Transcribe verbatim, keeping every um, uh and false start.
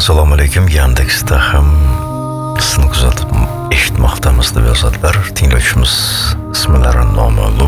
Assalomu alaykum. Yandexda ham sizni kuzatib eshitmoqdamiz deb yozadilar. Tinglovchimiz ismlari noma'lum.